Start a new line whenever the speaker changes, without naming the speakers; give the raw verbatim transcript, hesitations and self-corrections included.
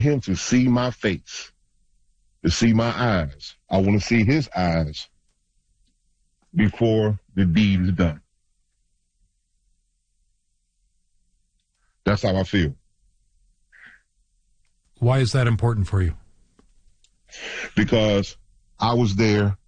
him to see my face, to see my eyes. I want to see his eyes before the deed is done. That's how I feel.
Why is that important for you?
Because I was there